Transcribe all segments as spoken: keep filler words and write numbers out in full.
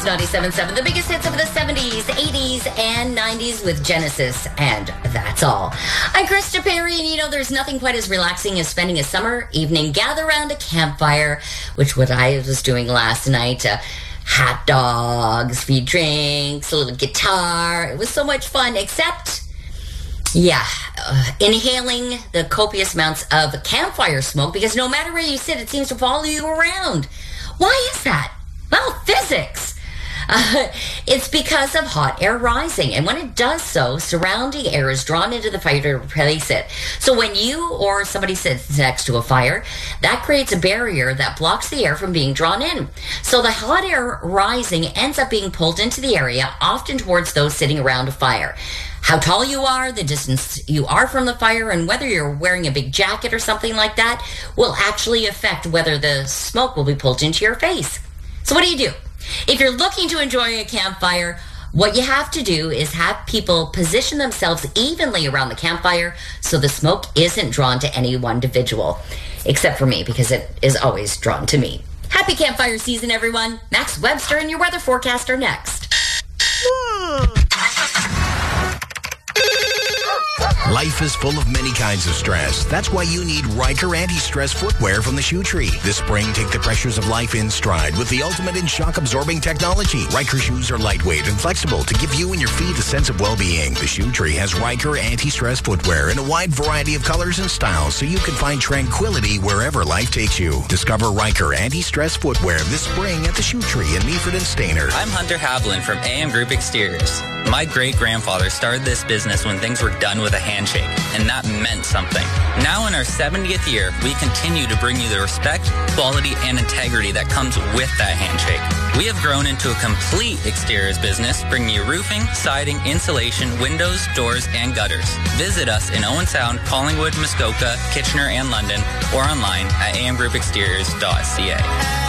ninety-seven point seven, the biggest hits of the seventies, eighties, and nineties with Genesis, and that's all. I'm Krista Perry, and you know, there's nothing quite as relaxing as spending a summer evening gather around a campfire, which what I was doing last night. Uh, hot dogs, free drinks, a little guitar. It was so much fun, except... Yeah, uh, inhaling the copious amounts of campfire smoke, because no matter where you sit, it seems to follow you around. Why is that? Well, physics. Uh, it's because of hot air rising, and when it does so, surrounding air is drawn into the fire to replace it. So when you or somebody sits next to a fire, that creates a barrier that blocks the air from being drawn in. So the hot air rising ends up being pulled into the area, often towards those sitting around a fire. How tall you are, the distance you are from the fire, and whether you're wearing a big jacket or something like that will actually affect whether the smoke will be pulled into your face. So what do you do? If you're looking to enjoy a campfire, what you have to do is have people position themselves evenly around the campfire so the smoke isn't drawn to any one individual. Except for me, because it is always drawn to me. Happy campfire season, everyone. Max Webster and your weather forecaster next. Life is full of many kinds of stress. That's why you need Riker anti-stress footwear from the Shoe Tree. This spring, take the pressures of life in stride with the ultimate in shock-absorbing technology. Riker shoes are lightweight and flexible to give you and your feet a sense of well-being. The Shoe Tree has Riker anti-stress footwear in a wide variety of colors and styles so you can find tranquility wherever life takes you. Discover Riker anti-stress footwear this spring at the Shoe Tree in Meaford and Stayner. I'm Hunter Havlin from A M Group Exteriors. My great-grandfather started this business when things were done with a handshake, and that meant something. Now in our seventieth year, we continue to bring you the respect, quality, and integrity that comes with that handshake. We have grown into a complete exteriors business, bringing you roofing, siding, insulation, windows, doors, and gutters. Visit us in Owen Sound, Collingwood, Muskoka, Kitchener, and London, or online at a m group exteriors dot c a.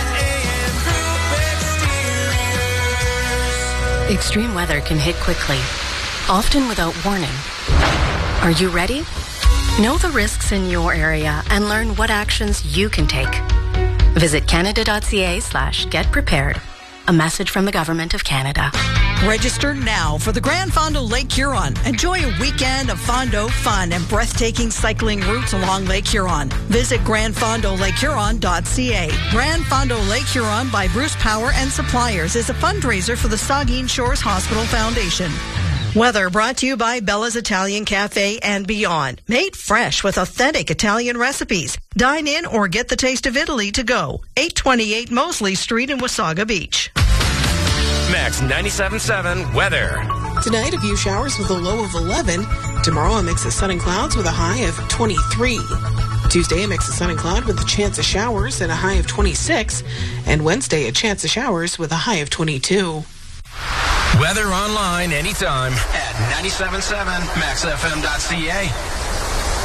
Extreme weather can hit quickly, often without warning. Are you ready? Know the risks in your area and learn what actions you can take. Visit canada.ca slash get prepared. A message from the Government of Canada. Register now for the Grand Fondo Lake Huron. Enjoy a weekend of Fondo fun and breathtaking cycling routes along Lake Huron. Visit grand fondo lake huron dot c a. Grand Fondo Lake Huron by Bruce Power and Suppliers is a fundraiser for the Saugeen Shores Hospital Foundation. Weather brought to you by Bella's Italian Cafe and Beyond. Made fresh with authentic Italian recipes. Dine in or get the taste of Italy to go. eight twenty-eight Mosley Street in Wasaga Beach. Max ninety-seven point seven weather. Tonight, a few showers with a low of eleven. Tomorrow, a mix of sun and clouds with a high of twenty-three. Tuesday, a mix of sun and cloud with a chance of showers and a high of twenty-six. And Wednesday, a chance of showers with a high of twenty-two. Weather online anytime at ninety-seven point seven max f m dot c a.